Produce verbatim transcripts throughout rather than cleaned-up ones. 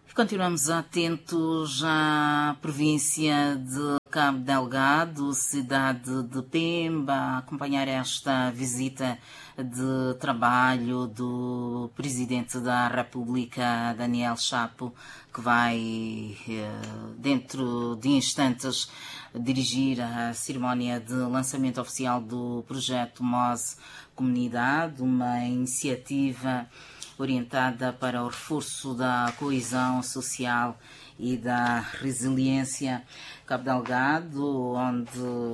Continuamos atentos à província de Cabo Delgado, cidade de Pemba, a acompanhar esta visita de trabalho do Presidente da República, Daniel Chapo, que vai, dentro de instantes, dirigir a cerimónia de lançamento oficial do projeto M O S Comunidade, uma iniciativa orientada para o reforço da coesão social e da resiliência. Cabo Delgado, onde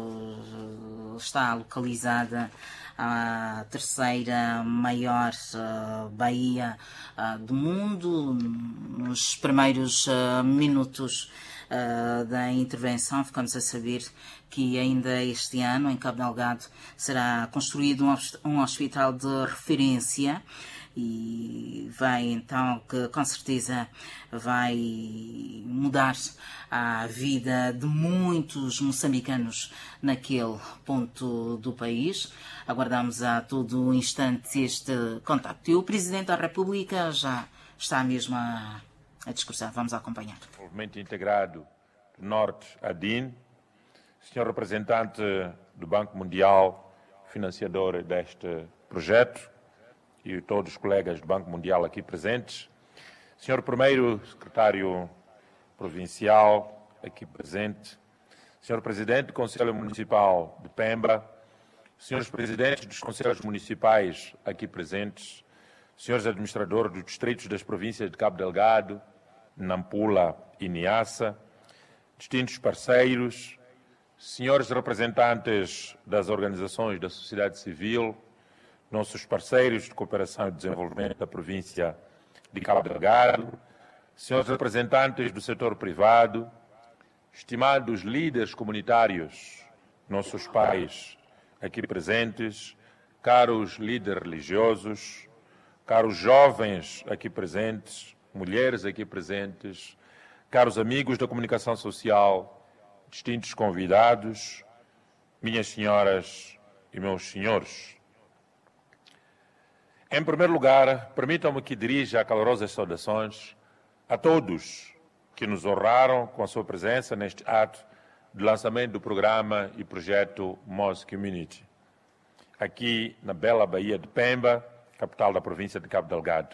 está localizada a terceira maior uh, baía uh, do mundo. Nos primeiros uh, minutos uh, da intervenção ficamos a saber que ainda este ano em Cabo Delgado será construído um, um hospital de referência e vai então, que com certeza vai mudar a vida de muitos moçambicanos naquele ponto do país. Aguardamos a todo instante este contacto. E o Presidente da República já está mesmo a, a discursar. Vamos acompanhar. Movimento Integrado do Norte, ADIN, senhor representante do Banco Mundial, financiador deste projeto, e todos os colegas do Banco Mundial aqui presentes, senhor Primeiro Secretário Provincial aqui presente, senhor Presidente do Conselho Municipal de Pemba, senhores Presidentes dos Conselhos Municipais aqui presentes, senhores Administradores dos Distritos das Províncias de Cabo Delgado, Nampula e Niassa, distintos parceiros, senhores representantes das organizações da sociedade civil, nossos parceiros de cooperação e desenvolvimento da província de Cabo Delgado, senhores representantes do setor privado, estimados líderes comunitários, nossos pais aqui presentes, caros líderes religiosos, caros jovens aqui presentes, mulheres aqui presentes, caros amigos da comunicação social, distintos convidados, minhas senhoras e meus senhores. Em primeiro lugar, permitam-me que dirija calorosas saudações a todos que nos honraram com a sua presença neste ato de lançamento do programa e projeto M O S Community, aqui na bela Baía de Pemba, capital da província de Cabo Delgado.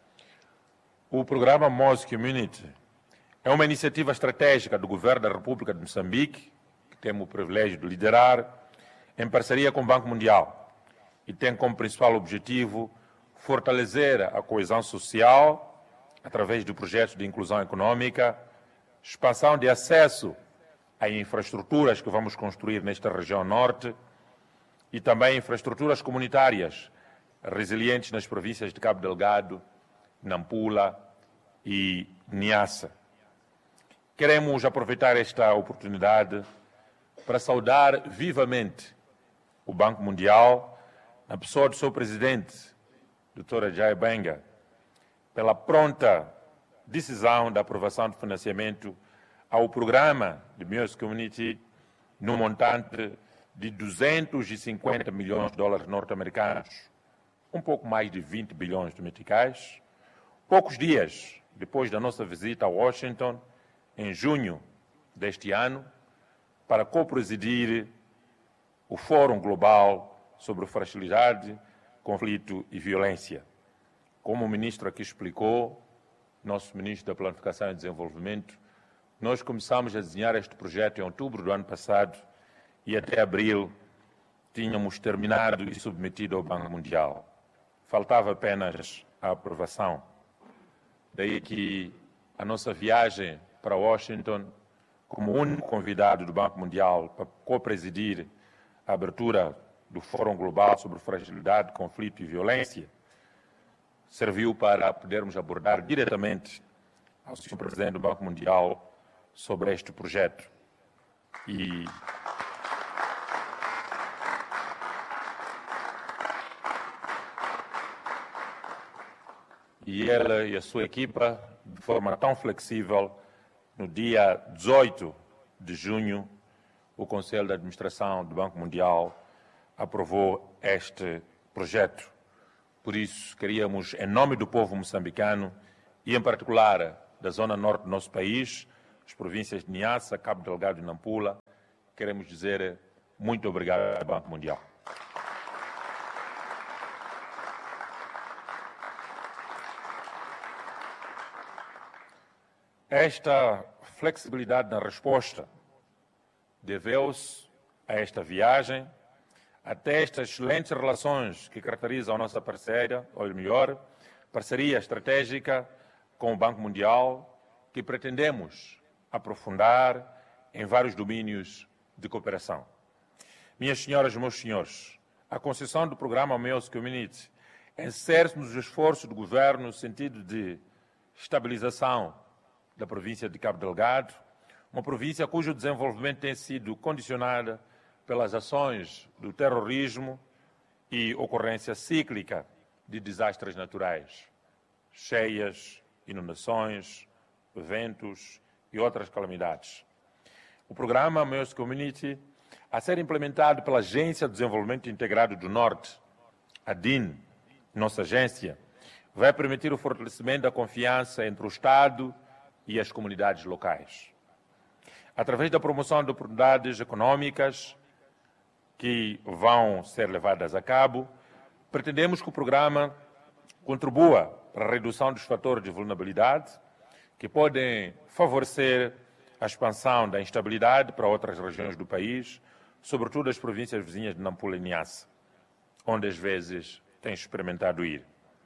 O programa M O S Community é uma iniciativa estratégica do Governo da República de Moçambique, que temos o privilégio de liderar, em parceria com o Banco Mundial, e tem como principal objetivo fortalecer a coesão social através de projetos de inclusão econômica, expansão de acesso a infraestruturas que vamos construir nesta região norte e também infraestruturas comunitárias resilientes nas províncias de Cabo Delgado, Nampula e Niassa. Queremos aproveitar esta oportunidade para saudar vivamente o Banco Mundial, na pessoa do seu presidente, doutora Jai Benga, pela pronta decisão da aprovação de financiamento ao programa de M O S Community no montante de duzentos e cinquenta milhões de dólares norte-americanos, um pouco mais de vinte bilhões de meticais, poucos dias depois da nossa visita a Washington, em junho deste ano, para co-presidir o Fórum Global sobre Fragilidade, Conflito e Violência. Como o ministro aqui explicou, nosso ministro da Planificação e Desenvolvimento, nós começamos a desenhar este projeto em outubro do ano passado e até abril tínhamos terminado e submetido ao Banco Mundial. Faltava apenas a aprovação. Daí que a nossa viagem para Washington, como único convidado do Banco Mundial para co-presidir a abertura do Fórum Global sobre Fragilidade, Conflito e Violência, serviu para podermos abordar diretamente ao senhor Presidente do Banco Mundial sobre este projeto. E e ela e a sua equipa, de forma tão flexível, no dia dezoito de junho, o Conselho de Administração do Banco Mundial aprovou este projeto. Por isso, queríamos, em nome do povo moçambicano, e em particular da zona norte do nosso país, as províncias de Niassa, Cabo Delgado e Nampula, queremos dizer muito obrigado ao Banco Mundial. Esta flexibilidade na resposta deveu-se a esta viagem, até estas excelentes relações que caracterizam a nossa parceria, ou melhor, parceria estratégica com o Banco Mundial, que pretendemos aprofundar em vários domínios de cooperação. Minhas senhoras e meus senhores, a concessão do programa Meus Community insere-se nos esforços do governo no sentido de estabilização da província de Cabo Delgado, uma província cujo desenvolvimento tem sido condicionado pelas ações do terrorismo e ocorrência cíclica de desastres naturais, cheias, inundações, ventos e outras calamidades. O programa Meus Community, a ser implementado pela Agência de Desenvolvimento Integrado do Norte, a D I N, nossa agência, vai permitir o fortalecimento da confiança entre o Estado e as comunidades locais. Através da promoção de oportunidades econômicas que vão ser levadas a cabo, pretendemos que o programa contribua para a redução dos fatores de vulnerabilidade que podem favorecer a expansão da instabilidade para outras regiões do país, sobretudo as províncias vizinhas de Nampula e Niassa, onde às vezes tem experimentado ir.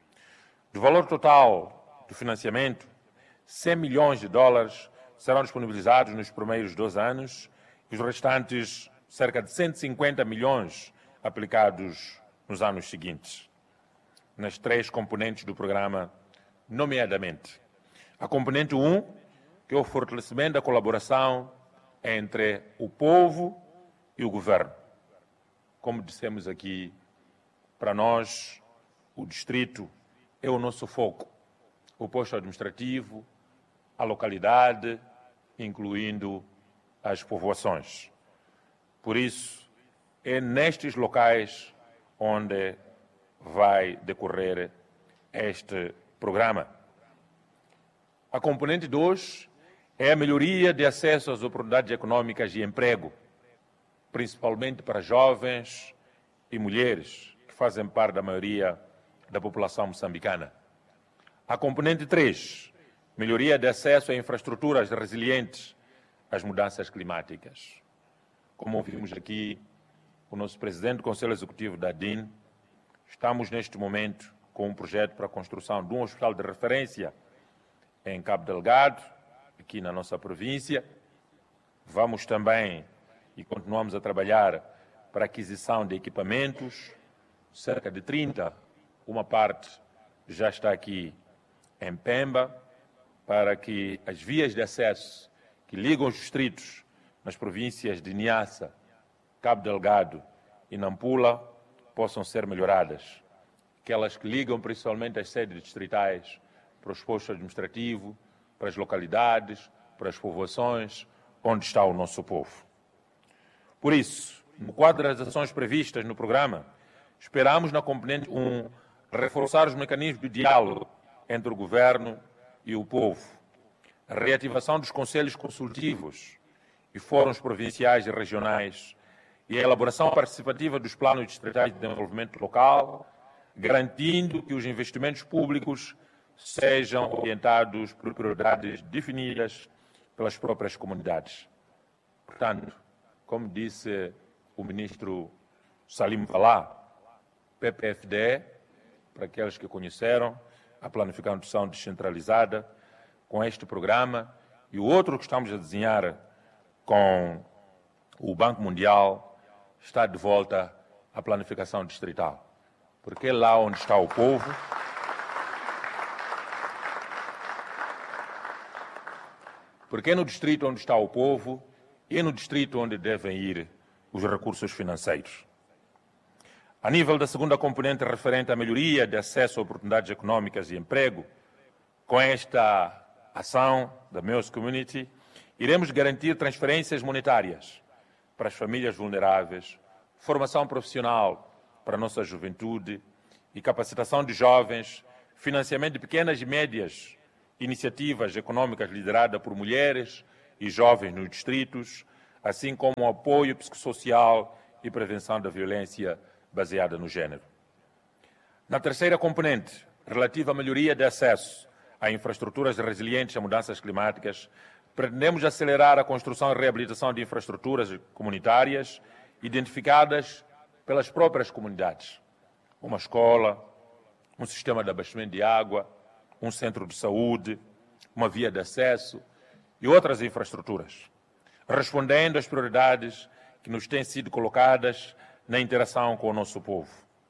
Do valor total do financiamento, cem milhões de dólares serão disponibilizados nos primeiros dois anos e os restantes, cerca de cento e cinquenta milhões, aplicados nos anos seguintes, nas três componentes do programa, nomeadamente a componente um, que é o fortalecimento da colaboração entre o povo e o governo. Como dissemos aqui, para nós, o distrito é o nosso foco, o posto administrativo, a localidade, incluindo as povoações. Por isso, é nestes locais onde vai decorrer este programa. A componente dois é a melhoria de acesso às oportunidades econômicas e emprego, principalmente para jovens e mulheres, que fazem parte da maioria da população moçambicana. A componente três, melhoria de acesso a infraestruturas resilientes às mudanças climáticas. Como ouvimos aqui, o nosso presidente do Conselho Executivo da D I N, estamos neste momento com um projeto para a construção de um hospital de referência em Cabo Delgado, aqui na nossa província. Vamos também e continuamos a trabalhar para a aquisição de equipamentos, cerca de trinta, uma parte já está aqui em Pemba, para que as vias de acesso que ligam os distritos nas províncias de Niassa, Cabo Delgado e Nampula possam ser melhoradas. Aquelas que ligam principalmente as sedes distritais para os postos administrativos, para as localidades, para as povoações, onde está o nosso povo. Por isso, no quadro das ações previstas no programa, esperamos na componente um reforçar os mecanismos de diálogo entre o governo e o povo, a reativação dos conselhos consultivos e fóruns provinciais e regionais e a elaboração participativa dos planos distritais de desenvolvimento local, garantindo que os investimentos públicos sejam orientados por prioridades definidas pelas próprias comunidades. Portanto, como disse o ministro Salim Valá, P P F D, para aqueles que conheceram, a planificação descentralizada, com este programa e o outro que estamos a desenhar com o Banco Mundial, está de volta à planificação distrital. Porque é lá onde está o povo, porque é no distrito onde está o povo e é no distrito onde devem ir os recursos financeiros. A nível da segunda componente referente à melhoria de acesso a oportunidades econômicas e emprego, com esta ação da Meus Community, iremos garantir transferências monetárias para as famílias vulneráveis, formação profissional para a nossa juventude e capacitação de jovens, financiamento de pequenas e médias iniciativas econômicas lideradas por mulheres e jovens nos distritos, assim como o apoio psicossocial e prevenção da violência baseada no género. Na terceira componente, relativa à melhoria de acesso a infraestruturas resilientes a mudanças climáticas, pretendemos acelerar a construção e reabilitação de infraestruturas comunitárias identificadas pelas próprias comunidades. Uma escola, um sistema de abastecimento de água, um centro de saúde, uma via de acesso e outras infraestruturas, respondendo às prioridades que nos têm sido colocadas na interação com o nosso povo.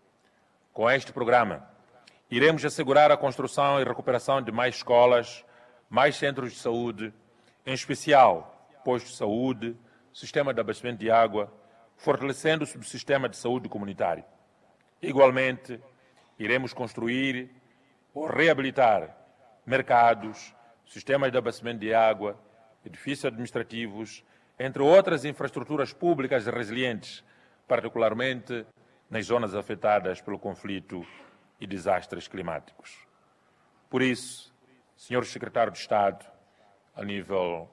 Com este programa, iremos assegurar a construção e recuperação de mais escolas, mais centros de saúde, em especial postos de saúde, sistema de abastecimento de água, fortalecendo o subsistema de saúde comunitário. Igualmente, iremos construir ou reabilitar mercados, sistemas de abastecimento de água, edifícios administrativos, entre outras infraestruturas públicas resilientes, particularmente nas zonas afetadas pelo conflito e desastres climáticos. Por isso, senhor secretário de Estado, a nível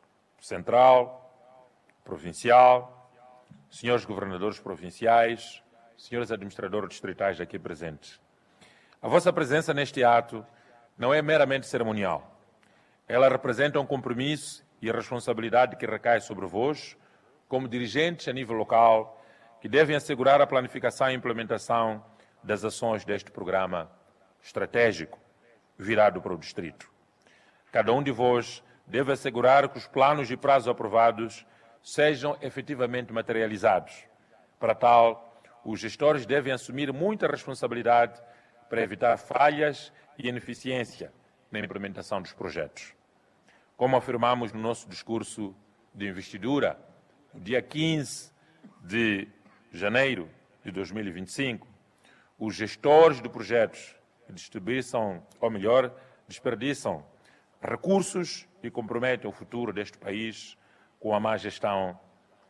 central, provincial, senhores governadores provinciais, senhores administradores distritais aqui presentes, a vossa presença neste ato não é meramente cerimonial. Ela representa um compromisso e a responsabilidade que recai sobre vós, como dirigentes a nível local, que devem assegurar a planificação e implementação das ações deste programa estratégico virado para o distrito. Cada um de vós deve assegurar que os planos e prazos aprovados sejam efetivamente materializados. Para tal, os gestores devem assumir muita responsabilidade para evitar falhas e ineficiência na implementação dos projetos. Como afirmamos no nosso discurso de investidura, no dia quinze de janeiro de dois mil e vinte e cinco, os gestores de projetos que distribuição, ou melhor, desperdiçam recursos e comprometem o futuro deste país com a má gestão,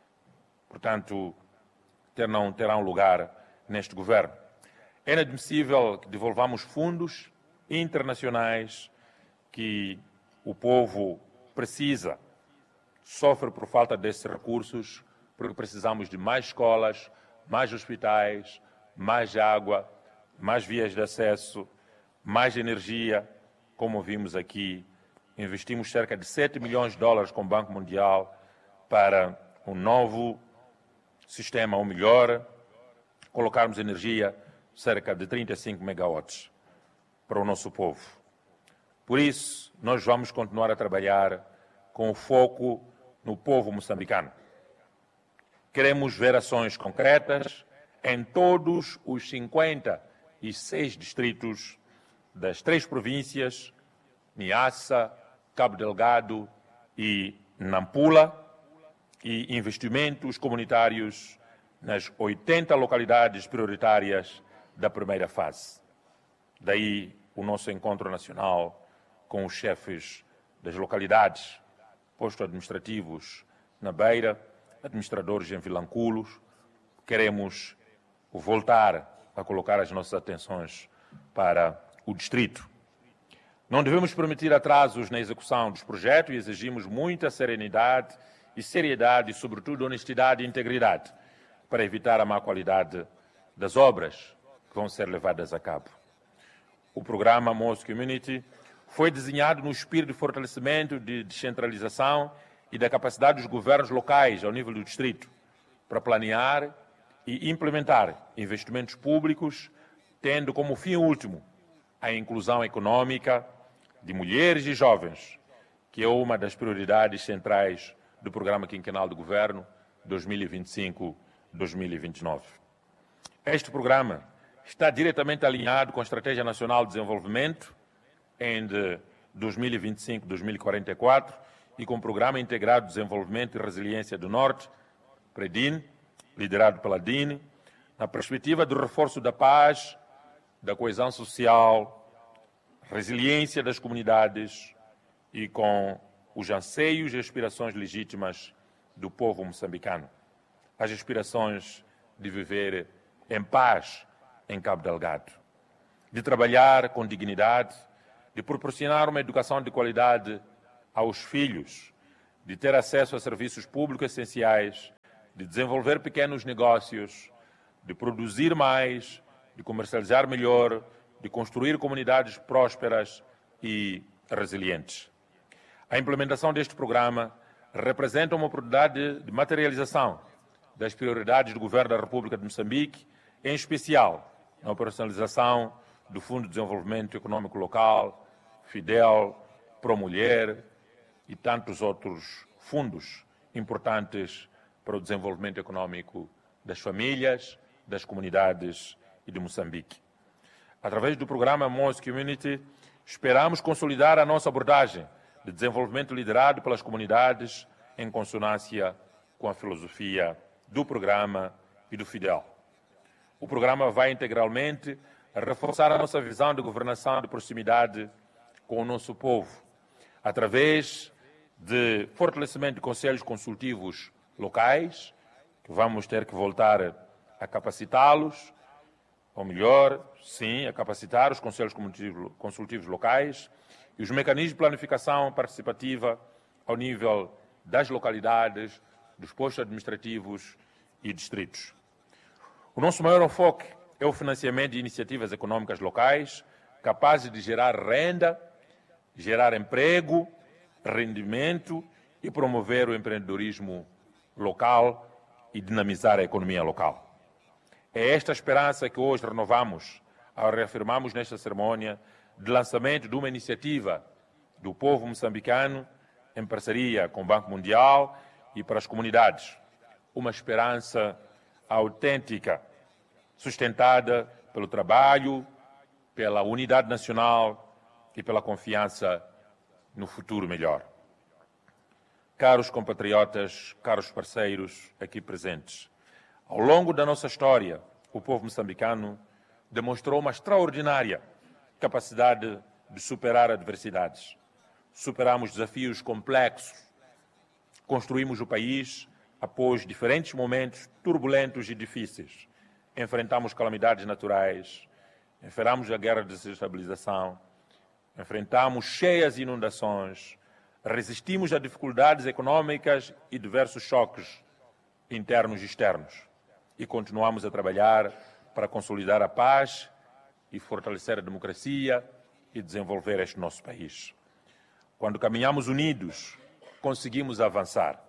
portanto, ter, não terão lugar neste governo. É inadmissível que devolvamos fundos internacionais que o povo precisa, sofre por falta desses recursos, porque precisamos de mais escolas, mais hospitais, mais água, mais vias de acesso, mais energia. Como vimos aqui, investimos cerca de sete milhões de dólares com o Banco Mundial para um novo sistema, ou melhor, colocarmos energia cerca de trinta e cinco megawatts para o nosso povo. Por isso, nós vamos continuar a trabalhar com foco no povo moçambicano. Queremos ver ações concretas em todos os cinquenta e seis distritos das três províncias, Niassa, Cabo Delgado e Nampula, e investimentos comunitários nas oitenta localidades prioritárias da primeira fase. Daí o nosso encontro nacional com os chefes das localidades, postos administrativos na Beira, administradores em Vilanculos. Queremos voltar a colocar as nossas atenções para o distrito. Não devemos permitir atrasos na execução dos projetos e exigimos muita serenidade e seriedade e, sobretudo, honestidade e integridade para evitar a má qualidade das obras que vão ser levadas a cabo. O programa Moço Community foi desenhado no espírito de fortalecimento, de descentralização e da capacidade dos governos locais ao nível do distrito para planear e implementar investimentos públicos, tendo como fim último a inclusão econômica de mulheres e jovens, que é uma das prioridades centrais do Programa Quinquenal do Governo dois mil e vinte e cinco a dois mil e vinte e nove. Este programa está diretamente alinhado com a Estratégia Nacional de Desenvolvimento em dois mil e vinte e cinco a dois mil e quarenta e quatro e com o Programa Integrado de Desenvolvimento e Resiliência do Norte, PREDIN, liderado pela D I N, na perspectiva do reforço da paz, da coesão social, resiliência das comunidades e com os anseios e aspirações legítimas do povo moçambicano. As aspirações de viver em paz em Cabo Delgado, de trabalhar com dignidade, de proporcionar uma educação de qualidade aos filhos, de ter acesso a serviços públicos essenciais, de desenvolver pequenos negócios, de produzir mais, de comercializar melhor, de construir comunidades prósperas e resilientes. A implementação deste programa representa uma oportunidade de materialização das prioridades do Governo da República de Moçambique, em especial na operacionalização do Fundo de Desenvolvimento Econômico Local, FIDEL, ProMulher e tantos outros fundos importantes para o desenvolvimento econômico das famílias, das comunidades e de Moçambique. Através do programa Moz Community, esperamos consolidar a nossa abordagem de desenvolvimento liderado pelas comunidades em consonância com a filosofia do programa e do FIDEL. O programa vai integralmente reforçar a nossa visão de governação de proximidade com o nosso povo, através de fortalecimento de conselhos consultivos locais, que vamos ter que voltar a capacitá-los, ou melhor, sim, a capacitar os conselhos consultivos locais e os mecanismos de planificação participativa ao nível das localidades, dos postos administrativos e distritos. O nosso maior enfoque é o financiamento de iniciativas econômicas locais capazes de gerar renda, gerar emprego, rendimento e promover o empreendedorismo local e dinamizar a economia local. É esta esperança que hoje renovamos ao reafirmarmos nesta cerimônia de lançamento de uma iniciativa do povo moçambicano em parceria com o Banco Mundial e para as comunidades. Uma esperança autêntica, sustentada pelo trabalho, pela unidade nacional e pela confiança no futuro melhor. Caros compatriotas, caros parceiros aqui presentes, ao longo da nossa história, o povo moçambicano demonstrou uma extraordinária capacidade de superar adversidades. Superamos desafios complexos, construímos o país após diferentes momentos turbulentos e difíceis. Enfrentamos calamidades naturais, enfrentamos a guerra de desestabilização, enfrentamos cheias inundações, resistimos a dificuldades econômicas e diversos choques internos e externos e continuamos a trabalhar para consolidar a paz e fortalecer a democracia e desenvolver este nosso país. Quando caminhamos unidos, conseguimos avançar.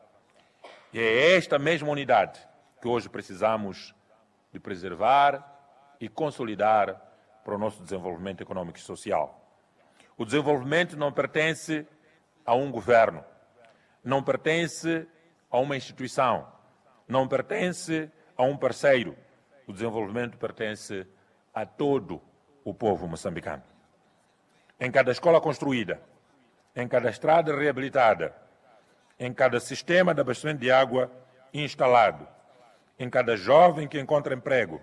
E é esta mesma unidade que hoje precisamos de preservar e consolidar para o nosso desenvolvimento econômico e social. O desenvolvimento não pertence a um governo, não pertence a uma instituição, não pertence a um parceiro. O desenvolvimento pertence a todo o povo moçambicano. Em cada escola construída, em cada estrada reabilitada, em cada sistema de abastecimento de água instalado, em cada jovem que encontra emprego,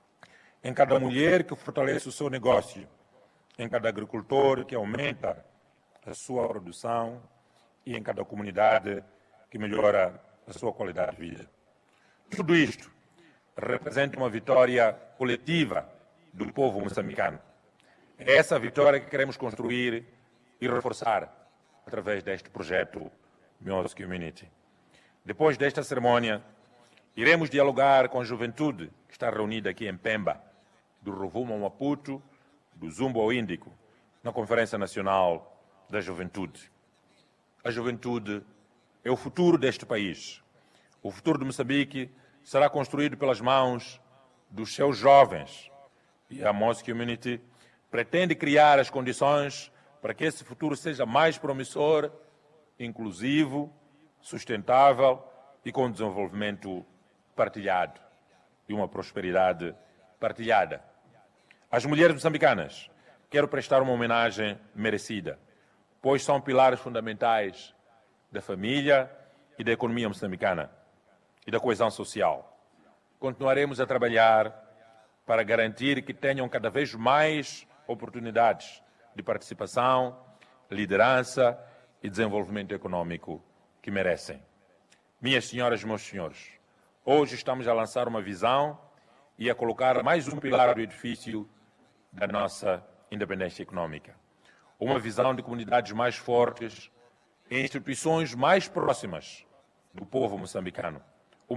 em cada mulher que fortalece o seu negócio, em cada agricultor que aumenta a sua produção e em cada comunidade que melhora a sua qualidade de vida. Tudo isto representa uma vitória coletiva do povo moçambicano. É essa vitória que queremos construir e reforçar através deste projeto Moz Community. Depois desta cerimônia, iremos dialogar com a juventude que está reunida aqui em Pemba, do Rovuma ao Maputo, do Zumbo ao Índico, na Conferência Nacional da Juventude. A juventude é o futuro deste país. O futuro de Moçambique será construído pelas mãos dos seus jovens. E a Moz Community pretende criar as condições para que esse futuro seja mais promissor, inclusivo, sustentável e com desenvolvimento partilhado e uma prosperidade partilhada. Às mulheres moçambicanas, quero prestar uma homenagem merecida, pois são pilares fundamentais da família e da economia moçambicana e da coesão social. Continuaremos a trabalhar para garantir que tenham cada vez mais oportunidades de participação, liderança e desenvolvimento econômico que merecem. Minhas senhoras e meus senhores, hoje estamos a lançar uma visão e a colocar mais um pilar do edifício da nossa independência econômica. uma visão de comunidades mais fortes e instituições mais próximas do povo moçambicano.